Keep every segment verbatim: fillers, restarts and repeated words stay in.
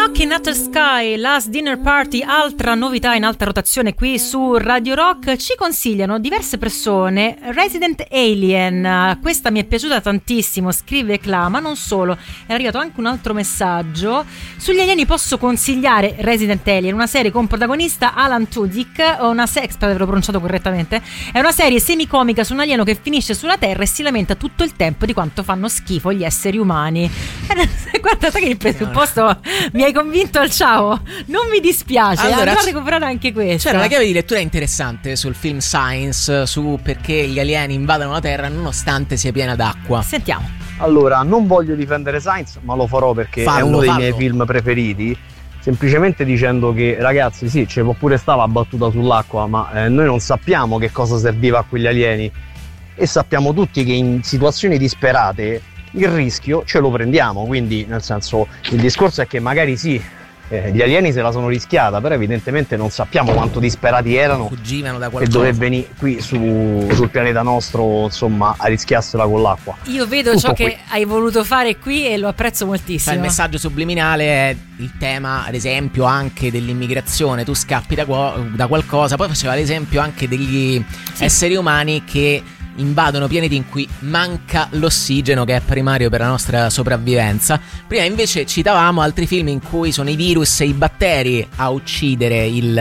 Knocking at the Sky, Last Dinner Party, altra novità in alta rotazione qui su Radio Rock. Ci consigliano diverse persone Resident Alien, questa mi è piaciuta tantissimo, scrive Cla, ma non solo, è arrivato anche un altro messaggio. Sugli alieni posso consigliare Resident Alien, una serie con protagonista Alan Tudyk, una se- spero di averlo pronunciato correttamente, è una serie semicomica su un alieno che finisce sulla Terra e si lamenta tutto il tempo di quanto fanno schifo gli esseri umani. Guarda che il presupposto mi hai convinto al ciao, non mi dispiace, allora, andrò a recuperare anche questo. C'era una chiave di lettura interessante sul film Science su perché gli alieni invadano la Terra nonostante sia piena d'acqua. Sentiamo. Allora, non voglio difendere Science, ma lo farò perché fallo, è uno dei fallo. miei film preferiti, semplicemente dicendo che, ragazzi, sì, ci può pure stare la battuta sull'acqua, ma eh, noi non sappiamo che cosa serviva a quegli alieni e sappiamo tutti che in situazioni disperate il rischio ce lo prendiamo, quindi nel senso il discorso è che magari sì, eh, gli alieni se la sono rischiata, però evidentemente non sappiamo quanto disperati erano, fuggivano da e qualcosa, dover venire qui su, sul pianeta nostro, insomma, a rischiarsela con l'acqua. Io vedo Tutto ciò qui. che hai voluto fare qui e lo apprezzo moltissimo. il messaggio subliminale è il tema, ad esempio, anche dell'immigrazione. Tu scappi da, da qualcosa, poi faceva l'esempio anche degli sì. esseri umani che invadono pianeti in cui manca l'ossigeno, che è primario per la nostra sopravvivenza. Prima invece citavamo altri film in cui sono i virus e i batteri a uccidere il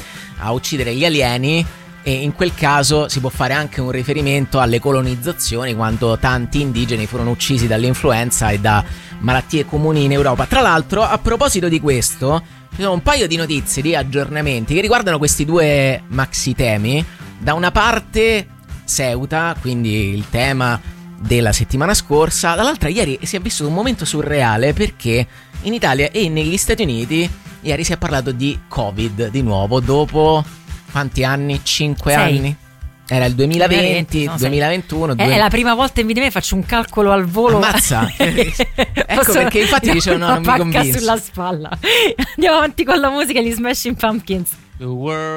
a uccidere gli alieni, e in quel caso si può fare anche un riferimento alle colonizzazioni, quando tanti indigeni furono uccisi dall'influenza e da malattie comuni in Europa. Tra l'altro, a proposito di questo, ci sono un paio di notizie, di aggiornamenti che riguardano questi due maxi temi. Da una parte Ceuta, quindi il tema della settimana scorsa, dall'altra ieri si è vissuto un momento surreale perché in Italia e negli Stati Uniti ieri si è parlato di Covid di nuovo, dopo quanti anni? cinque anni? Era il duemilaventi, no, duemilaventuno. È, è la prima volta in vita mia faccio un calcolo al volo. Ammazza. Ecco perché infatti dicevano no, non mi convince. Sulla spalla. Andiamo avanti con la musica e gli Smashing Pumpkins. The world